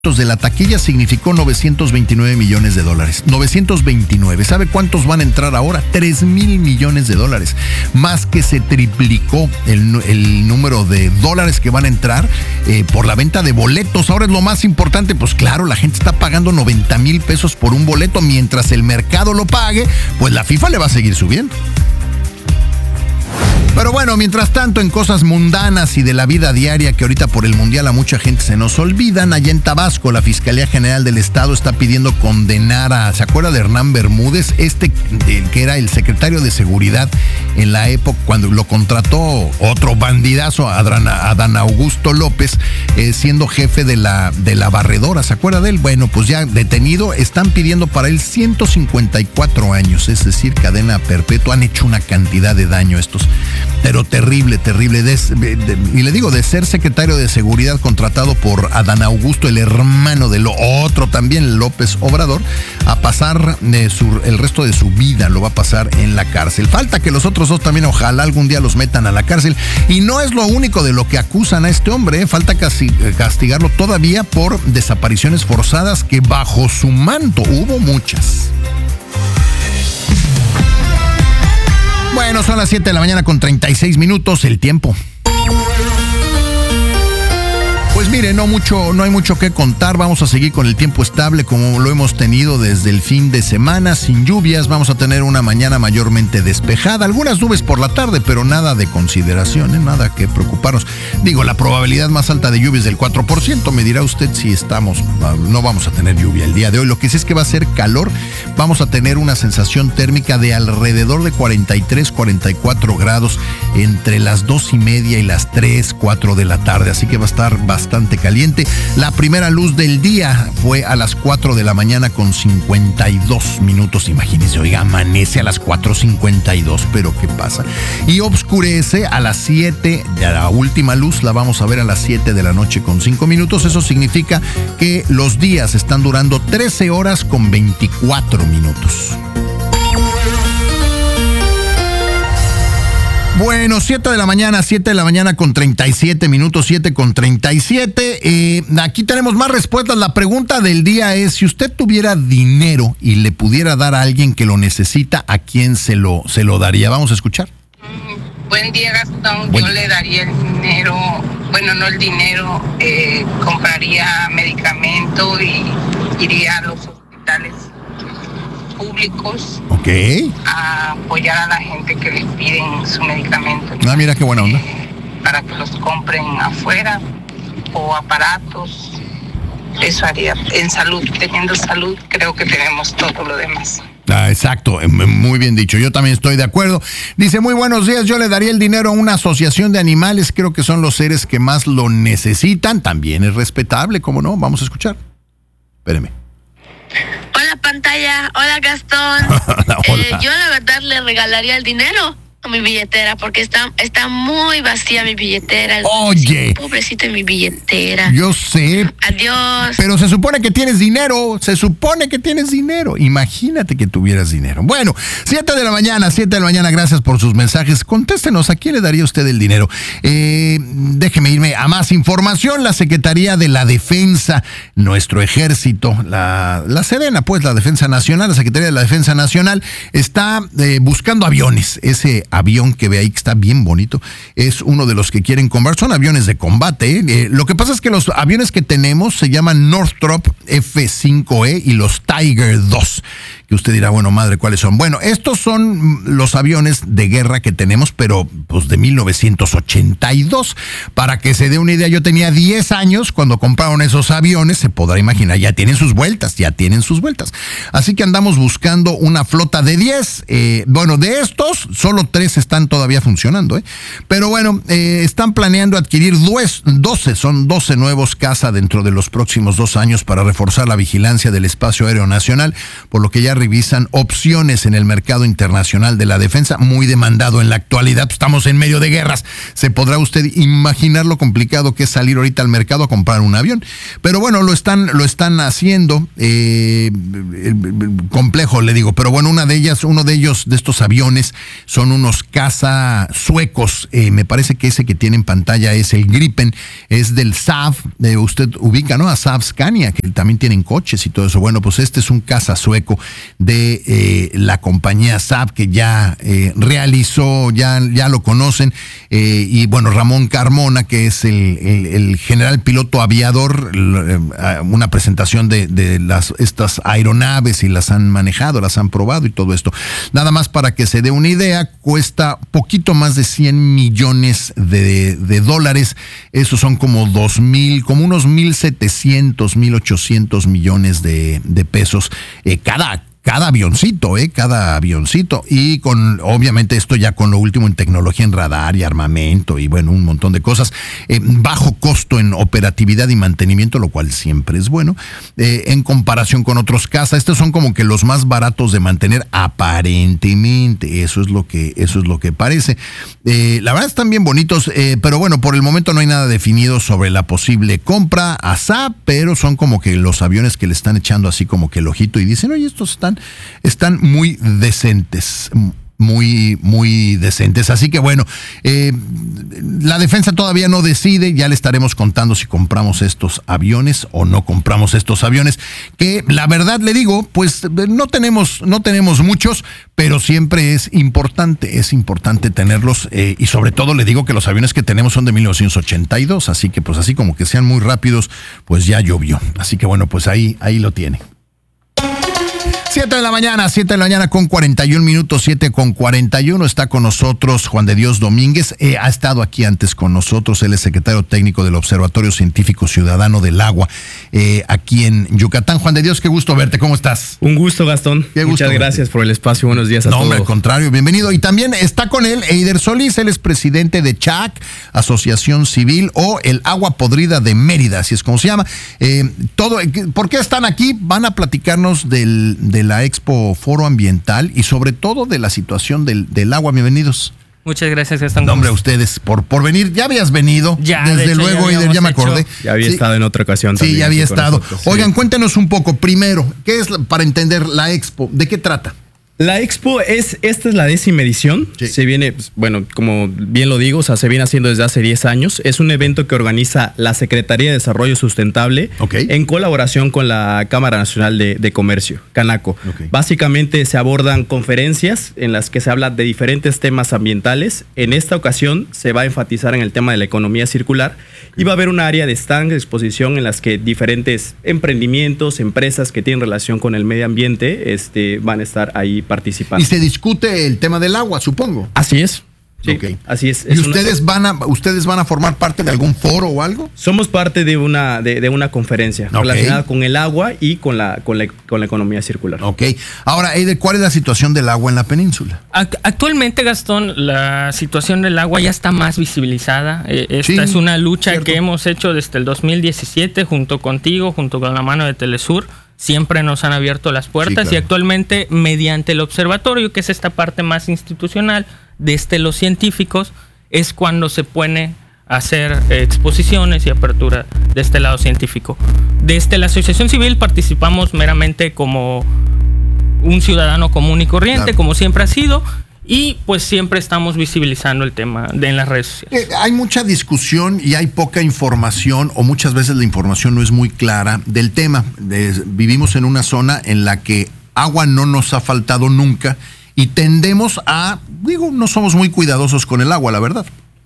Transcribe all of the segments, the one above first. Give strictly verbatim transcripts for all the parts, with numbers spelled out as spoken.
de la taquilla significó novecientos veintinueve millones de dólares. novecientos veintinueve. ¿Sabe cuántos van a entrar ahora? tres mil millones de dólares. Más que se triplicó el, el número de dólares que van a entrar eh, por la venta de boletos. Ahora es lo más importante, pues claro, la gente está pagando noventa mil pesos por un boleto. Mientras el mercado lo pague, pues la FIFA le va a seguir subiendo. Pero bueno, mientras tanto, en cosas mundanas y de la vida diaria que ahorita por el Mundial a mucha gente se nos olvidan, allá en Tabasco, la Fiscalía General del Estado está pidiendo condenar a, ¿se acuerda de Hernán Bermúdez? Este el que era el secretario de Seguridad en la época cuando lo contrató otro bandidazo, Adán, Adán Augusto López, eh, siendo jefe de la, de la barredora, ¿se acuerda de él? Bueno, pues ya detenido, están pidiendo para él ciento cincuenta y cuatro años, es decir, cadena perpetua. Han hecho una cantidad de daño estos. Pero terrible, terrible. De, de, de, y le digo, de ser secretario de Seguridad contratado por Adán Augusto, el hermano de lo otro también, López Obrador, a pasar de su, el resto de su vida lo va a pasar en la cárcel. Falta que los otros dos también ojalá algún día los metan a la cárcel. Y no es lo único de lo que acusan a este hombre, ¿eh? Falta castigarlo todavía por desapariciones forzadas que bajo su manto hubo muchas. Bueno, son las siete de la mañana con treinta y seis minutos, el tiempo. Pues mire, no mucho, no hay mucho que contar. Vamos a seguir con el tiempo estable como lo hemos tenido desde el fin de semana, sin lluvias. Vamos a tener una mañana mayormente despejada, algunas nubes por la tarde, pero nada de consideración, ¿eh? Nada que preocuparnos. Digo, la probabilidad más alta de lluvia es del cuatro por ciento. Me dirá usted si estamos, no vamos a tener lluvia el día de hoy. Lo que sí es que va a ser calor. Vamos a tener una sensación térmica de alrededor de cuarenta y tres, cuarenta y cuatro grados entre las dos y media y las tres, cuatro de la tarde. Así que va a estar bastante bastante caliente. La primera luz del día fue a las cuatro de la mañana con cincuenta y dos minutos. Imagínense, oiga, amanece a las cuatro cincuenta y dos, pero ¿qué pasa? Y oscurece a las siete, la última luz la vamos a ver a las siete de la noche con cinco minutos. Eso significa que los días están durando trece horas con veinticuatro minutos. Bueno, siete de la mañana, siete de la mañana con treinta y siete minutos, siete con treinta y siete. Eh, aquí tenemos más respuestas. La pregunta del día es, si usted tuviera dinero y le pudiera dar a alguien que lo necesita, ¿a quién se lo, se lo daría? Vamos a escuchar. Mm, buen día, Gastón. Buen... Yo le daría el dinero, bueno, no el dinero, eh, compraría medicamento y iría a los hospitales públicos, okay, a apoyar a la gente que les piden su medicamento. Ah, mira qué buena onda. Eh, para que los compren afuera o aparatos. Eso haría. En salud, teniendo salud, creo que tenemos todo lo demás. Ah, exacto, muy bien dicho, yo también estoy de acuerdo. Dice, muy buenos días, yo le daría el dinero a una asociación de animales, creo que son los seres que más lo necesitan, también es respetable, ¿cómo no? Vamos a escuchar. Espéreme. Hola pantalla, hola Gastón. hola, hola. Eh, yo la verdad le regalaría el dinero a mi billetera porque está, está muy vacía mi billetera. Oye. Pobrecita mi billetera. Yo sé. Adiós. Pero se supone que tienes dinero, se supone que tienes dinero. Imagínate que tuvieras dinero. Bueno, siete de la mañana, siete de la mañana, gracias por sus mensajes. Contéstenos, ¿a quién le daría usted el dinero? Eh, déjeme irme a más información. La Secretaría de la Defensa, nuestro ejército, la, la Sedena, pues la Defensa Nacional, la Secretaría de la Defensa Nacional, está eh, buscando aviones. Ese avión que ve ahí, que está bien bonito, es uno de los que quieren comprar. Son aviones de combate, ¿eh? Eh, lo que pasa es que los aviones que tenemos se llaman Northrop F cinco E y los Tiger dos, que usted dirá, bueno, madre, ¿cuáles son? Bueno, estos son los aviones de guerra que tenemos, pero pues de mil novecientos ochenta y dos. Para que se dé una idea, yo tenía diez años cuando compraron esos aviones, se podrá imaginar, ya tienen sus vueltas, ya tienen sus vueltas. Así que andamos buscando una flota de diez. Eh, bueno, de estos, solo tres están todavía funcionando, ¿eh? Pero bueno, eh, están planeando adquirir doce, son doce nuevos caza dentro de los próximos dos años para reforzar la vigilancia del espacio aéreo nacional, por lo que ya revisan opciones en el mercado internacional de la defensa, muy demandado en la actualidad. Estamos en medio de guerras. Se podrá usted imaginar lo complicado que es salir ahorita al mercado a comprar un avión. Pero bueno, lo están, lo están haciendo. Eh, complejo, le digo. Pero bueno, una de ellas, uno de ellos, de estos aviones, son unos caza suecos. Eh, me parece que ese que tiene en pantalla es el Gripen. Es del Saab. Eh, usted ubica, ¿no? A Saab Scania, que también tienen coches y todo eso. Bueno, pues este es un caza sueco de eh, la compañía Saab, que ya eh, realizó, ya, ya lo conocen. Eh, y bueno, Ramón Carmona, que es el, el, el general piloto aviador, una presentación de, de las estas aeronaves y las han manejado, las han probado y todo esto. Nada más para que se dé una idea, cuesta poquito más de cien millones de, de dólares. Esos son como dos mil, como unos mil setecientos, mil ochocientos millones de, de pesos eh, cada Cada avioncito, ¿eh? Cada avioncito. Y con, obviamente, esto ya con lo último en tecnología en radar y armamento y, bueno, un montón de cosas. Eh, bajo costo en operatividad y mantenimiento, lo cual siempre es bueno. Eh, en comparación con otros cazas, estos son como que los más baratos de mantener, aparentemente. Eso es lo que, eso es lo que parece. Eh, la verdad están bien bonitos, eh, pero bueno, por el momento no hay nada definido sobre la posible compra a Saab, pero son como que los aviones que le están echando así como que el ojito y dicen, oye, estos están Están muy decentes, muy, muy decentes. Así que bueno, eh, la defensa todavía no decide, ya le estaremos contando si compramos estos aviones o no compramos estos aviones, que la verdad le digo, pues no tenemos, no tenemos muchos, pero siempre es importante, es importante tenerlos, eh, y sobre todo le digo que los aviones que tenemos son de mil novecientos ochenta y dos, así que pues así como que sean muy rápidos, pues ya llovió. Así que bueno, pues ahí, ahí lo tiene. siete de la mañana, siete de la mañana con cuarenta y un minutos, siete con cuarenta y uno. Está con nosotros Juan de Dios Domínguez. Eh, ha estado aquí antes con nosotros. Él es secretario técnico del Observatorio Científico Ciudadano del Agua, eh, aquí en Yucatán. Juan de Dios, qué gusto verte. ¿Cómo estás? Un gusto, Gastón. Qué gusto. Muchas gracias por el espacio. Buenos días a no, todos. No, al contrario, bienvenido. Y también está con él Eider Solís. Él es presidente de CHAC, Asociación Civil, o el Agua Podrida de Mérida, así es como se llama. Eh, todo, ¿por qué están aquí? Van a platicarnos del, de la Expo Foro Ambiental y sobre todo de la situación del, del agua. Bienvenidos. Muchas gracias, Gastón. Nombre a ustedes por, por venir. Ya habías venido. Ya, desde de hecho, luego, ya, Eider, ya me acordé. Ya había sí, estado en otra ocasión también. Sí, ya había estado. Nosotros, Oigan, sí. Cuéntenos un poco. Primero, ¿qué es para entender la Expo? ¿De qué trata? La Expo es, esta es la décima edición. Sí. Se viene, bueno, como bien lo digo, o sea, se viene haciendo desde hace diez años. Es un evento que organiza la Secretaría de Desarrollo Sustentable, okay, en colaboración con la Cámara Nacional de, de Comercio, Canaco. Okay. Básicamente se abordan conferencias en las que se habla de diferentes temas ambientales. En esta ocasión se va a enfatizar en el tema de la economía circular, okay, y va a haber un área de stand, de exposición, en las que diferentes emprendimientos, empresas que tienen relación con el medio ambiente, este, van a estar ahí participando. Y se discute el tema del agua, supongo. Así es. Sí, okay, así es. ¿Y es ustedes una... van a ustedes van a formar parte de algún foro o algo? Somos parte de una de, de una conferencia, okay, relacionada con el agua y con la, con la con la economía circular. Ok. Ahora, Eider, ¿cuál es la situación del agua en la península? Actualmente, Gastón, la situación del agua ya está más visibilizada. Esta sí, es una lucha cierto. que hemos hecho desde el dos mil diecisiete junto contigo, junto con la mano de Telesur. Siempre nos han abierto las puertas, sí, claro, y actualmente mediante el observatorio, que es esta parte más institucional, desde los científicos, es cuando se pone a hacer eh, exposiciones y apertura de este lado científico. Desde la asociación civil participamos meramente como un ciudadano común y corriente, claro, como siempre ha sido, y pues siempre estamos visibilizando el tema de, en las redes sociales. Eh, hay mucha discusión y hay poca información, o muchas veces la información no es muy clara del tema. De, vivimos en una zona en la que agua no nos ha faltado nunca y tendemos a, digo, no somos muy cuidadosos con el agua, la verdad.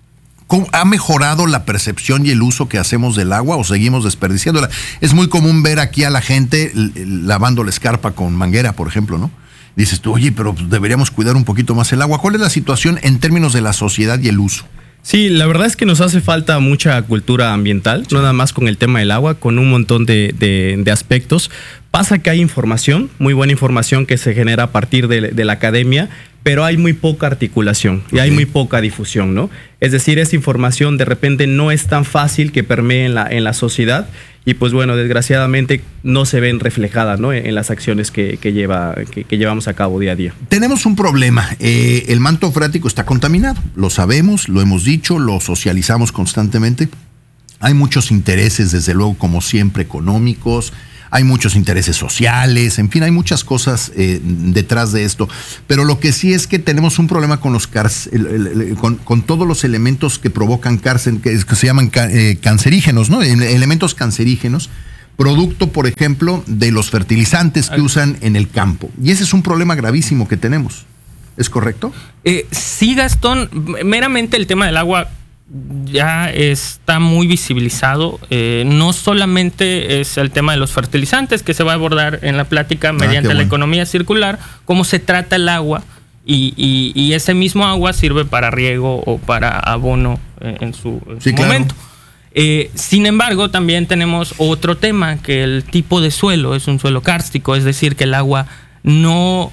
¿Ha mejorado la percepción y el uso que hacemos del agua o seguimos desperdiciándola? Es muy común ver aquí a la gente lavando la escarpa con manguera, por ejemplo, ¿no? Dices tú, oye, pero deberíamos cuidar un poquito más el agua. ¿Cuál es la situación en términos de la sociedad y el uso? Sí, la verdad es que nos hace falta mucha cultura ambiental, sí, no nada más con el tema del agua, con un montón de, de, de aspectos. Pasa que hay información, muy buena información que se genera a partir de, de la academia, pero hay muy poca articulación, okay, y hay muy poca difusión, ¿no? Es decir, esa información de repente no es tan fácil que permee en la, en la sociedad, y pues bueno, desgraciadamente no se ven reflejadas, ¿no? en, en las acciones que, que, lleva, que, que llevamos a cabo día a día. Tenemos un problema, eh, el manto freático está contaminado, lo sabemos, lo hemos dicho, lo socializamos constantemente. Hay muchos intereses, desde luego, como siempre, económicos, hay muchos intereses sociales, en fin, hay muchas cosas eh, detrás de esto. Pero lo que sí es que tenemos un problema con los cárcel, el, el, el, con, con todos los elementos que provocan cárcel, que, que se llaman eh, cancerígenos, ¿no? Elementos cancerígenos, producto, por ejemplo, de los fertilizantes que usan en el campo. Y ese es un problema gravísimo que tenemos. ¿Es correcto? Eh, sí, Gastón, meramente el tema del agua ya está muy visibilizado. Eh, no solamente es el tema de los fertilizantes que se va a abordar en la plática mediante ah, la bueno. economía circular, cómo se trata el agua y, y, y ese mismo agua sirve para riego o para abono eh, en su, en sí, su claro. momento. Eh, sin embargo, también tenemos otro tema, que el tipo de suelo es un suelo kárstico, es decir, que el agua no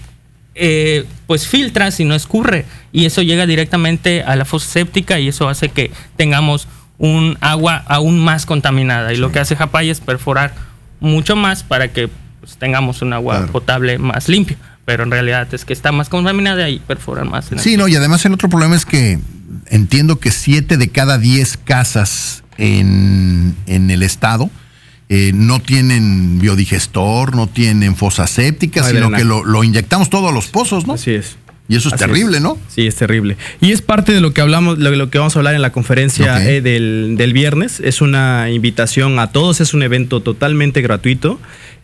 eh, pues filtra, sino escurre, y eso llega directamente a la fosa séptica y eso hace que tengamos un agua aún más contaminada. Y sí. lo que hace Japay es perforar mucho más para que pues, tengamos un agua claro. potable más limpia, pero en realidad es que está más contaminada y perforan más. Sí, no, y además el otro problema es que entiendo que siete de cada diez casas en, en el estado eh, no tienen biodigestor, no tienen fosa séptica, sino que lo, lo inyectamos todo a los pozos, ¿no? Así es. Y eso es Así terrible, es. ¿no? Sí, es terrible. Y es parte de lo que hablamos, lo, lo que vamos a hablar en la conferencia okay. eh, del, del viernes. Es una invitación a todos, es un evento totalmente gratuito.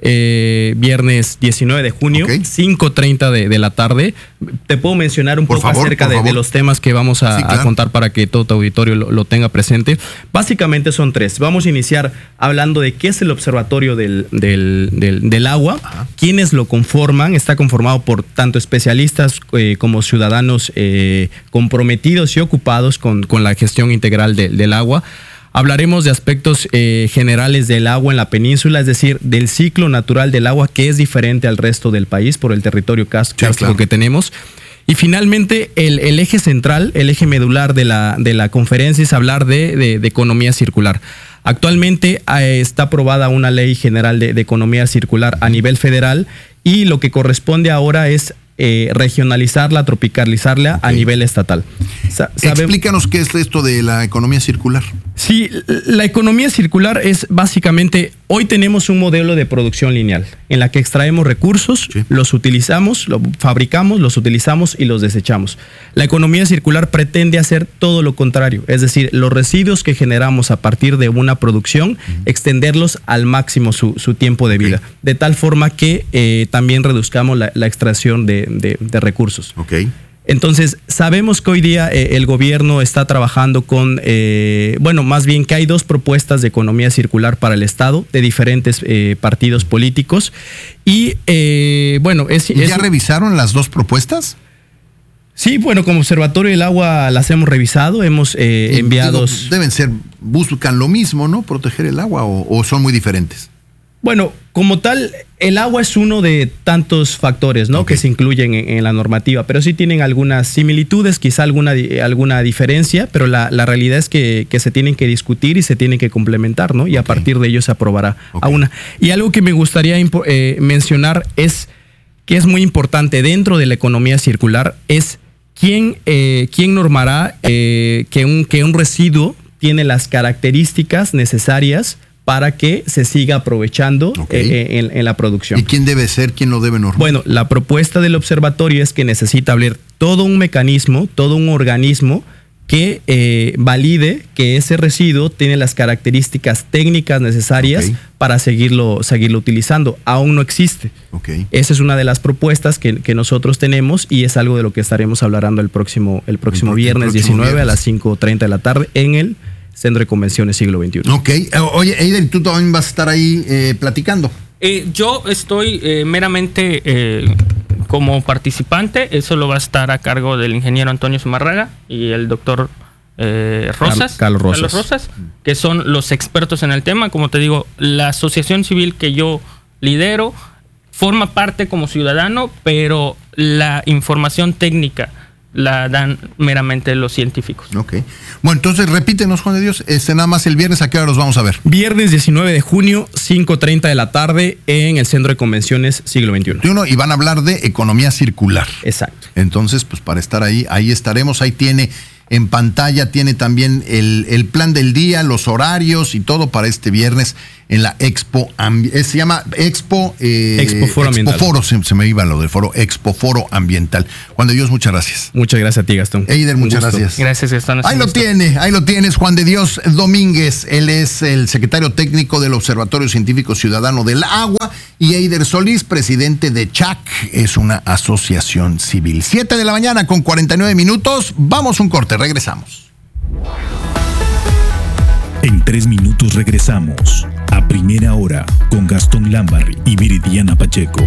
Eh, viernes diecinueve de junio, okay. cinco treinta de, de la tarde. Te puedo mencionar un por poco favor, acerca de, de los temas que vamos a, sí, claro. a contar para que todo tu auditorio lo, lo tenga presente. Básicamente son tres. Vamos a iniciar hablando de qué es el Observatorio del, del, del, del Agua, Ajá. quiénes lo conforman. Está conformado por tanto especialistas eh, como ciudadanos eh, comprometidos y ocupados con, con la gestión integral de, del agua. Hablaremos de aspectos eh, generales del agua en la península, es decir, del ciclo natural del agua, que es diferente al resto del país por el territorio kárstico sí, claro. que tenemos. Y finalmente, el, el eje central, el eje medular de la, de la conferencia es hablar de, de, de economía circular. Actualmente eh, está aprobada una ley general de, de economía circular a nivel federal y lo que corresponde ahora es Eh, regionalizarla, tropicalizarla okay. a nivel estatal. Sa- Explícanos qué es esto de la economía circular. Sí, la economía circular es básicamente, hoy tenemos un modelo de producción lineal en la que extraemos recursos, sí. los utilizamos, los fabricamos, los utilizamos y los desechamos. La economía circular pretende hacer todo lo contrario, es decir, los residuos que generamos a partir de una producción, uh-huh. extenderlos al máximo su, su tiempo de okay. vida, de tal forma que eh, también reduzcamos la, la extracción de De, de recursos. Okay. Entonces, sabemos que hoy día eh, el gobierno está trabajando con, eh, bueno, más bien que hay dos propuestas de economía circular para el Estado de diferentes eh, partidos políticos y, eh, bueno, es... ¿Ya es, revisaron las dos propuestas? Sí, bueno, como Observatorio del Agua las hemos revisado, hemos eh, enviado... Deben ser, buscan lo mismo, ¿no? Proteger el agua o, o son muy diferentes. Bueno, como tal, el agua es uno de tantos factores, ¿no? Okay. que se incluyen en, en la normativa, pero sí tienen algunas similitudes, quizá alguna, alguna diferencia, pero la, la realidad es que, que se tienen que discutir y se tienen que complementar, ¿no? Y okay. a partir de ello se aprobará okay. a una. Y algo que me gustaría eh, mencionar es que es muy importante dentro de la economía circular, es quién, eh, quién normará eh, que, un, que un residuo tiene las características necesarias para que se siga aprovechando okay. eh, en, en la producción. ¿Y quién debe ser? ¿Quién lo debe normar? Bueno, la propuesta del observatorio es que necesita haber todo un mecanismo, todo un organismo que eh, valide que ese residuo tiene las características técnicas necesarias okay. para seguirlo, seguirlo utilizando. Aún no existe. Okay. Esa es una de las propuestas que, que nosotros tenemos y es algo de lo que estaremos hablando el próximo, el próximo el viernes el próximo diecinueve viernes. A las cinco treinta de la tarde en el Centro de Convenciones Siglo veintiuno. Ok. Oye, Eider, ¿tú también vas a estar ahí eh, platicando? Eh, yo estoy eh, meramente eh, como participante. Eso lo va a estar a cargo del ingeniero Antonio Zumarraga y el doctor eh, Rosas, Carlos Rosas. Carlos Rosas, que son los expertos en el tema. Como te digo, la asociación civil que yo lidero forma parte como ciudadano, pero la información técnica la dan meramente los científicos. Ok. Bueno, entonces repítenos, Juan de Dios, este nada más el viernes, ¿a qué hora los vamos a ver? Viernes diecinueve de junio, cinco treinta de la tarde, en el Centro de Convenciones Siglo veintiuno. Y van a hablar de economía circular. Exacto. Entonces, pues para estar ahí, ahí estaremos, ahí tiene en pantalla, tiene también el, el plan del día, los horarios y todo para este viernes en la Expo, se llama Expo, eh, Expo Foro Expo Ambiental. Foro, se, se me iba lo del foro, Expo Foro Ambiental. Juan de Dios, muchas gracias. Muchas gracias a ti, Gastón. Eider, muchas gracias. Gracias, Gastón. Ahí lo gusto. tiene, ahí lo tienes, Juan de Dios Domínguez. Él es el secretario técnico del Observatorio Científico Ciudadano del Agua, y Eider Solís, presidente de C H A C, es una asociación civil. Siete de la mañana con cuarenta y nueve minutos. Vamos un corte, regresamos. En tres minutos regresamos a Primera Hora con Gastón Lambarri y Viridiana Pacheco.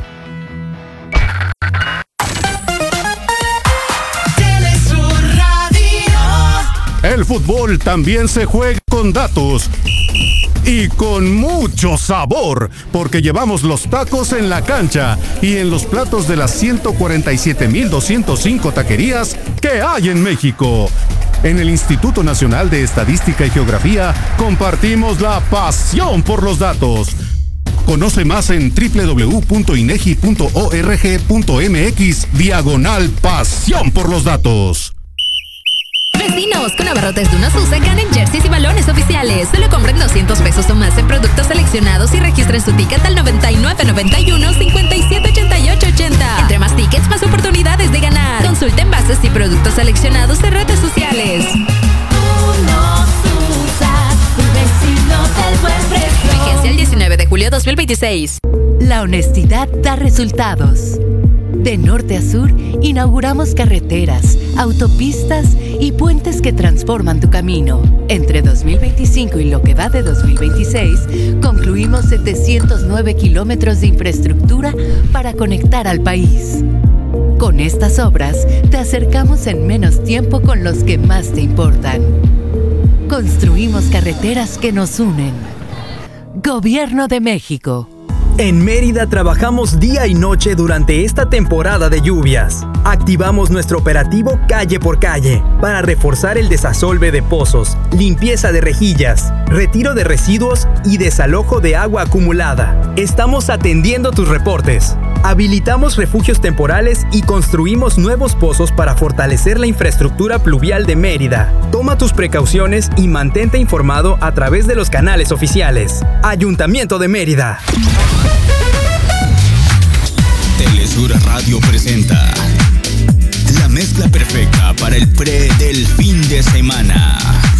El fútbol también se juega con datos y con mucho sabor, porque llevamos los tacos en la cancha y en los platos de las ciento cuarenta y siete mil doscientos cinco taquerías que hay en México. En el Instituto Nacional de Estadística y Geografía compartimos la pasión por los datos. Conoce más en doble u doble u doble u punto inegi punto org punto mx diagonal pasión por los datos. Vecinos, con abarrotes de una Susa ganen jerseys y balones oficiales. Solo compren doscientos pesos o más en productos seleccionados y registren su ticket al noventa y nueve noventa y uno cincuenta y siete ochenta y ocho ochenta. Entre más tickets, más oportunidades de ganar. Consulten bases y productos seleccionados de redes sociales. Uno Susa, tu vecino del buen precio. Vigencia el diecinueve de julio de dos mil veintiséis. La honestidad da resultados. De norte a sur, inauguramos carreteras, autopistas y puentes que transforman tu camino. Entre dos mil veinticinco y lo que va de dos mil veintiséis, concluimos setecientos nueve kilómetros de infraestructura para conectar al país. Con estas obras, te acercamos en menos tiempo con los que más te importan. Construimos carreteras que nos unen. Gobierno de México. En Mérida trabajamos día y noche durante esta temporada de lluvias. Activamos nuestro operativo calle por calle para reforzar el desasolve de pozos, limpieza de rejillas, retiro de residuos y desalojo de agua acumulada. Estamos atendiendo tus reportes. Habilitamos refugios temporales y construimos nuevos pozos para fortalecer la infraestructura pluvial de Mérida. Toma tus precauciones y mantente informado a través de los canales oficiales. Ayuntamiento de Mérida. Telesur Radio presenta la mezcla perfecta para el pre del fin de semana.